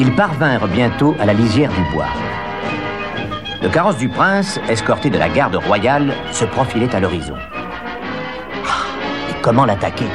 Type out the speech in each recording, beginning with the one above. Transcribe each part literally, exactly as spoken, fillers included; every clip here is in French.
Ils parvinrent bientôt à la lisière du bois. Le carrosse du prince, escorté de la garde royale, se profilait à l'horizon. Ah, et comment l'attaquer?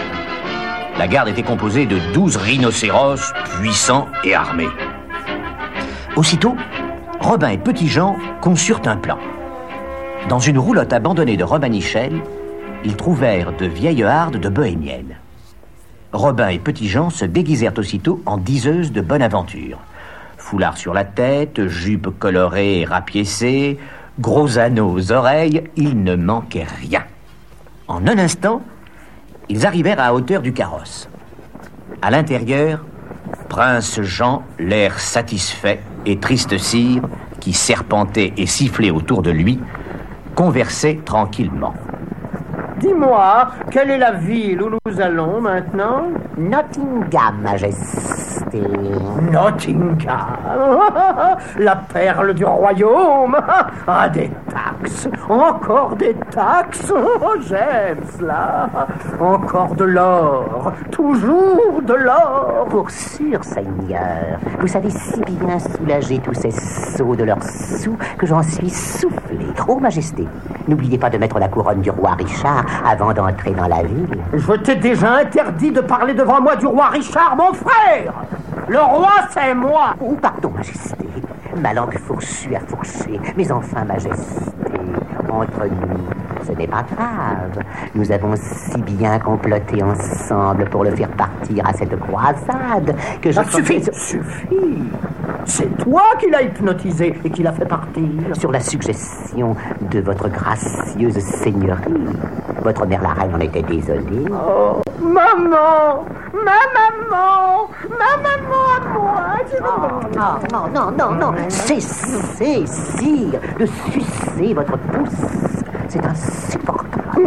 La garde était composée de douze rhinocéros puissants et armés. Aussitôt, Robin et Petit-Jean conçurent un plan. Dans une roulotte abandonnée de Romanichel, ils trouvèrent de vieilles hardes de bohémiennes. Robin et Petit-Jean se déguisèrent aussitôt en diseuses de bonne aventure. Foulard sur la tête, jupe colorée et rapiécée, gros anneaux aux oreilles, il ne manquait rien. En un instant, ils arrivèrent à hauteur du carrosse. À l'intérieur, Prince Jean, l'air satisfait, et Triste Sire, qui serpentait et sifflait autour de lui, conversaient tranquillement. Dis-moi, quelle est la ville où nous allons maintenant? Nottingham, Majesté. Nottingham, la perle du royaume. Ah, des taxes, encore des taxes. Oh, j'aime cela. Encore de l'or, toujours de l'or. Pour sûr, Seigneur, vous savez si bien soulager tous ces sots de leurs sous que j'en suis soufflé. Oh, Majesté, n'oubliez pas de mettre la couronne du roi Richard avant d'entrer dans la ville. Je t'ai déjà interdit de parler devant moi du roi Richard, mon frère. Le roi, c'est moi. Oh, pardon, Majesté. Ma langue fourchue a fourché. Mais enfin, Majesté, entre nous, ce n'est pas grave. Nous avons si bien comploté ensemble pour le faire partir à cette croisade que je... Ça suffit, suffit. C'est toi qui l'as hypnotisé et qui l'a fait partir. Sur la suggestion de votre gracieuse seigneurie. Votre mère la reine en était désolée. Oh, maman, ma maman, ma maman à moi. Oh, non, non, non, non, non. Cessez, sire, de sucer votre pouce. C'est insupportable.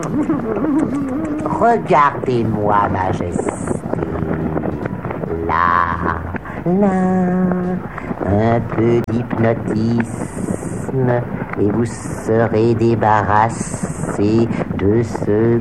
Regardez-moi, Majesté. Là, là, un peu d'hypnotisme et vous serez débarrassé de ce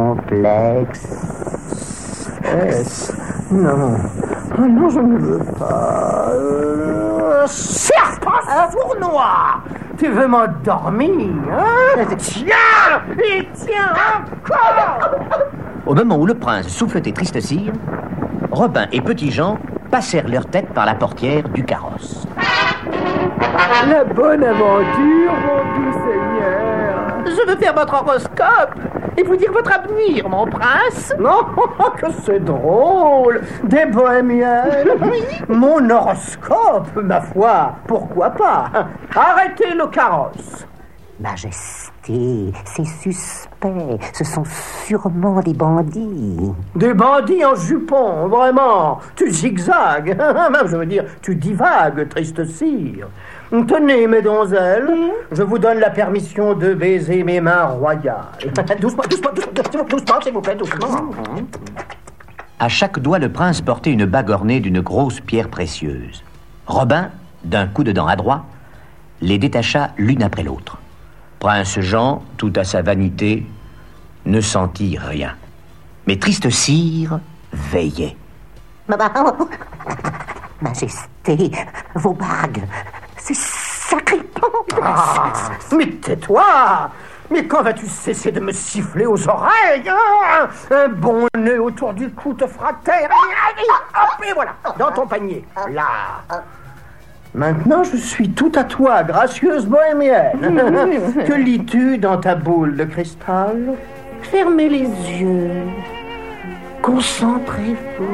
complexe. Euh, non, oh non, je ne veux pas. Euh, serpent sournois, tu veux m'endormir, hein? Tiens, et tiens encore. Au moment où le prince souffletait Triste Sire, Robin et Petit-Jean passèrent leur tête par la portière du carrosse. La bonne aventure, mon doux seigneur. Je veux faire votre horoscope et vous dire votre avenir, mon prince. Non, que c'est drôle. Des bohémiennes. Mon horoscope, ma foi, pourquoi pas. Arrêtez le carrosse. Majesté, c'est suspect. Ce sont sûrement des bandits. Des bandits en jupon, vraiment. Tu zigzagues. Je veux dire, tu divagues, Triste Sire. Tenez, mesdemoiselles, je vous donne la permission de baiser mes mains royales. Doucement, doucement, doucement, doucement, s'il vous plaît, doucement. À chaque doigt, le prince portait une bague ornée d'une grosse pierre précieuse. Robin, d'un coup de dent adroit, les détacha l'une après l'autre. Prince Jean, tout à sa vanité, ne sentit rien. Mais Triste Sire veillait. Majesté, vos bagues, c'est sacrément. Ah, mais tais-toi! Mais quand vas-tu cesser de me siffler aux oreilles, hein? Un bon nœud autour du cou te fera taire. Hop, et voilà, dans ton panier. Là. Maintenant, je suis tout à toi, gracieuse bohémienne. Que lis-tu dans ta boule de cristal? Fermez les yeux. Concentrez-vous.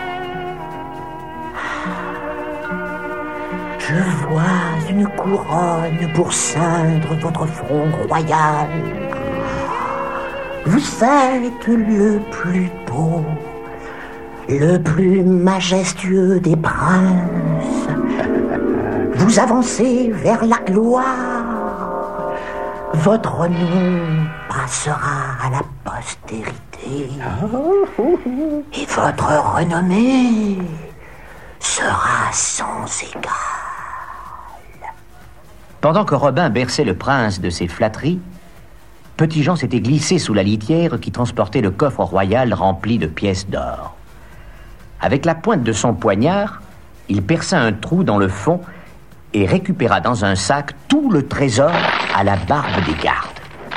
Je vois une couronne pour ceindre votre front royal. Vous êtes le plus beau, le plus majestueux des princes. Vous avancez vers la gloire. Votre nom passera à la postérité. Et votre renommée sera sans égal. Pendant que Robin berçait le prince de ses flatteries, Petit-Jean s'était glissé sous la litière qui transportait le coffre royal rempli de pièces d'or. Avec la pointe de son poignard, il perça un trou dans le fond et récupéra dans un sac tout le trésor à la barbe des gardes.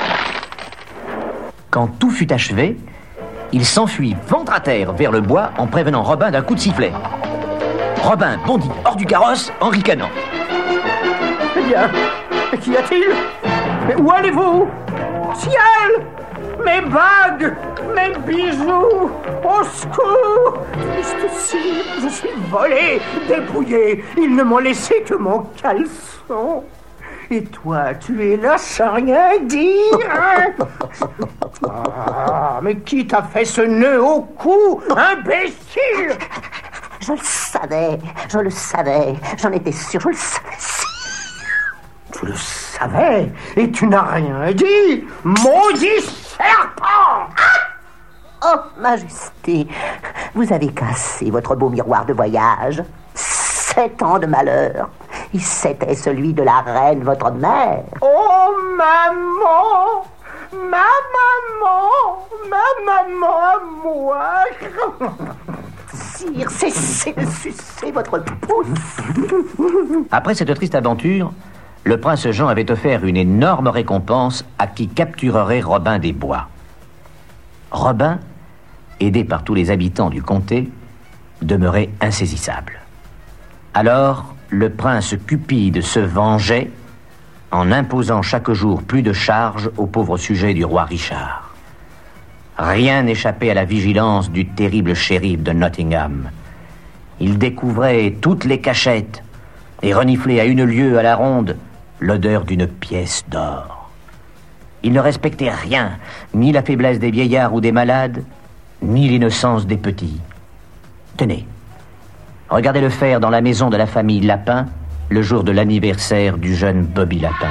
Quand tout fut achevé, il s'enfuit ventre à terre vers le bois en prévenant Robin d'un coup de sifflet. Robin bondit hors du carrosse en ricanant. Eh bien, qu'y a-t-il? Mais où allez-vous? Ciel! Mes bagues! Mes bijoux! Au secours! Triste sire, je suis volé, dépouillé. Ils ne m'ont laissé que mon caleçon. Et toi, tu es là sans rien dire, hein? Ah, mais qui t'a fait ce nœud au cou, imbécile? Je le savais, je le savais, j'en étais sûr, je le savais. Tu le savais, et tu n'as rien dit, maudit serpent! Oh, Majesté, vous avez cassé votre beau miroir de voyage. Sept ans de malheur, et c'était celui de la reine, votre mère. Oh, maman! Ma maman! Ma maman à moi! Sire, cessez de sucer votre pouce. Après cette triste aventure, le prince Jean avait offert une énorme récompense à qui capturerait Robin des Bois. Robin, aidé par tous les habitants du comté, demeurait insaisissable. Alors, le prince Cupide se vengeait en imposant chaque jour plus de charges aux pauvres sujets du roi Richard. Rien n'échappait à la vigilance du terrible shérif de Nottingham. Il découvrait toutes les cachettes et reniflait à une lieue à la ronde l'odeur d'une pièce d'or. Il ne respectait rien, ni la faiblesse des vieillards ou des malades, ni l'innocence des petits. Tenez, regardez-le faire dans la maison de la famille Lapin le jour de l'anniversaire du jeune Bobby Lapin.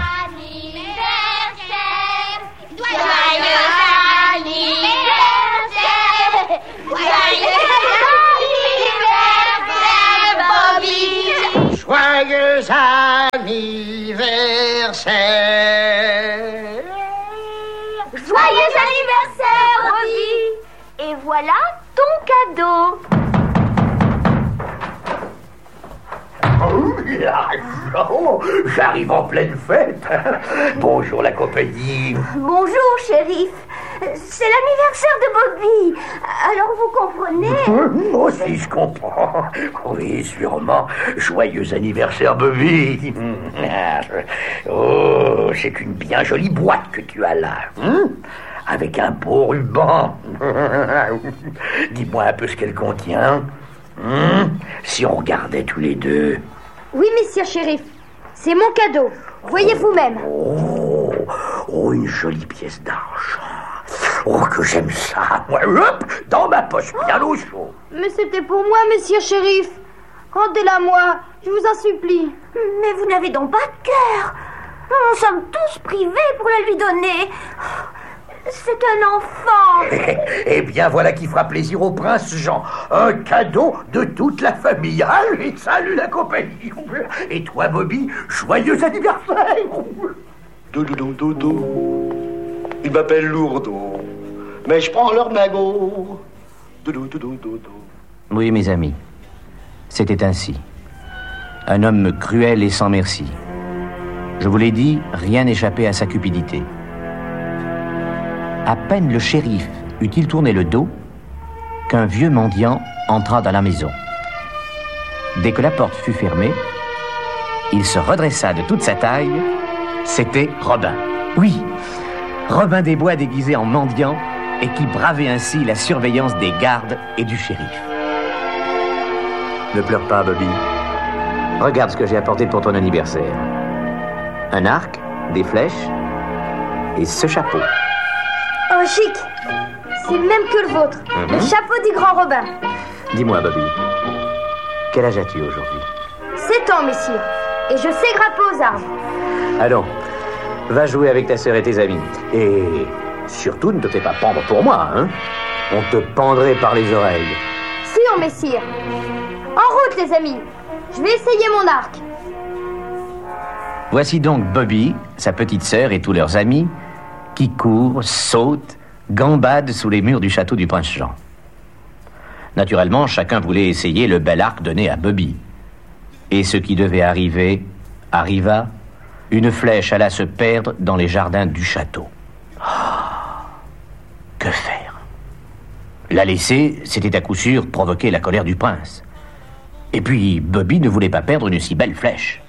Joyeux anniversaire! Joyeux anniversaire, Bobby! Et voilà ton cadeau. Oh, j'arrive en pleine fête. Bonjour la compagnie. Bonjour, shérif. C'est l'anniversaire de Bobby. Alors vous comprenez? Moi aussi je comprends. Oui, sûrement. Joyeux anniversaire, Bobby. Oh, c'est une bien jolie boîte que tu as là. Hein? Avec un beau ruban. Dis-moi un peu ce qu'elle contient. Hein? Si on regardait tous les deux. Oui, monsieur shérif. C'est mon cadeau. Voyez vous-même. Oh, oh, une jolie pièce d'argent. Oh, que j'aime ça. Moi, hop, dans ma poche, bien au chaud. Mais c'était pour moi, monsieur shérif. Rendez-la moi, je vous en supplie. Mais vous n'avez donc pas de cœur. Nous sommes tous privés pour la lui donner. C'est un enfant. Eh bien, voilà qui fera plaisir au prince Jean. Un cadeau de toute la famille. Allez, salut la compagnie. Et toi, Bobby, joyeux anniversaire. Doudou, doudou. Il m'appelle Lourdeau, mais je prends leur magot. Doudou, doudou, doudou. Oui, mes amis, c'était ainsi. Un homme cruel et sans merci. Je vous l'ai dit, rien n'échappait à sa cupidité. À peine le shérif eut-il tourné le dos qu'un vieux mendiant entra dans la maison. Dès que la porte fut fermée, il se redressa de toute sa taille. C'était Robin. Oui, Robin des Bois déguisé en mendiant et qui bravait ainsi la surveillance des gardes et du shérif. Ne pleure pas, Bobby. Regarde ce que j'ai apporté pour ton anniversaire. Un arc, des flèches et ce chapeau. Oh, chic. C'est le même que le vôtre. Mm-hmm. Le chapeau du grand Robin. Dis-moi, Bobby, quel âge as-tu aujourd'hui? Sept ans, messire. Et je sais grimper aux arbres. Allons, va jouer avec ta sœur et tes amis. Et surtout, ne te fais pas pendre pour moi, hein? On te pendrait par les oreilles. Sûr, messire. En route, les amis. Je vais essayer mon arc. Voici donc Bobby, sa petite sœur et tous leurs amis qui courent, sautent, gambadent sous les murs du château du prince Jean. Naturellement, chacun voulait essayer le bel arc donné à Bobby. Et ce qui devait arriver, arriva. Une flèche alla se perdre dans les jardins du château. Oh, que faire? La laisser, c'était à coup sûr provoquer la colère du prince. Et puis, Bobby ne voulait pas perdre une si belle flèche.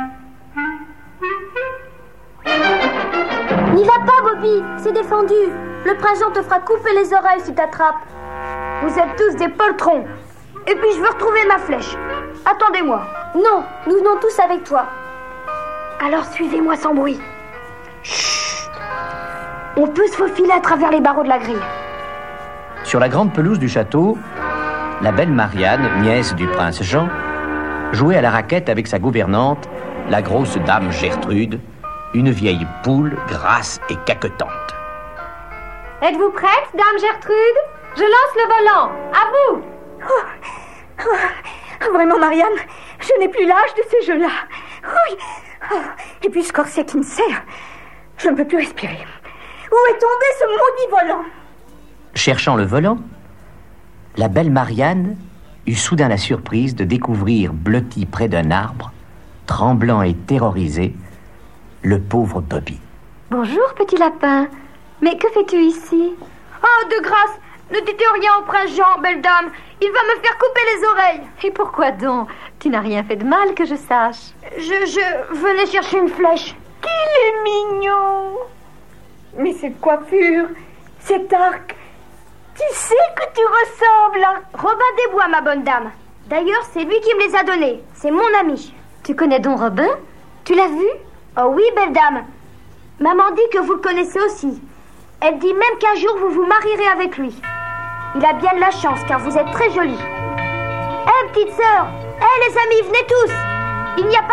N'y va pas, Bobby, c'est défendu. Le prince Jean te fera couper les oreilles si t'attrapes. Vous êtes tous des poltrons. Et puis je veux retrouver ma flèche. Attendez-moi. Non, nous venons tous avec toi. Alors suivez-moi sans bruit. Chut. On peut se faufiler à travers les barreaux de la grille. Sur la grande pelouse du château, la belle Marianne, nièce du prince Jean, jouait à la raquette avec sa gouvernante, la grosse dame Gertrude, une vieille poule grasse et caquetante. Êtes-vous prête, dame Gertrude? Je lance le volant. À vous. Oh, oh, vraiment, Marianne, je n'ai plus l'âge de ces jeux-là. Oui. Oh, et puis ce corset qui me serre, je ne peux plus respirer. Où est tombé ce maudit volant? Cherchant le volant, la belle Marianne eut soudain la surprise de découvrir blotti près d'un arbre, tremblant et terrorisé, le pauvre Bobby. Bonjour, petit lapin. Mais que fais-tu ici? Oh, de grâce, ne dites rien au prince Jean, belle dame. Il va me faire couper les oreilles. Et pourquoi donc? Tu n'as rien fait de mal que je sache. Je, je venais chercher une flèche. Qu'il est mignon. Mais cette coiffure, cet arc, tu sais que tu ressembles à... Robin des Bois, ma bonne dame. D'ailleurs, c'est lui qui me les a donnés. C'est mon ami. Tu connais donc Robin? Tu l'as vu? Oh oui, belle dame. Maman dit que vous le connaissez aussi. Elle dit même qu'un jour vous vous marierez avec lui. Il a bien de la chance car vous êtes très jolie. Hé, petite sœur. Hé, les amis, venez tous. Il n'y a pas